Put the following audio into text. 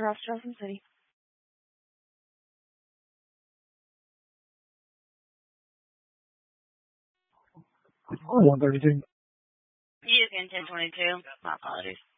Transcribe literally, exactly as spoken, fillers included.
Mister Ross, Johnson City. one thirty-two. You can ten twenty-two. My apologies.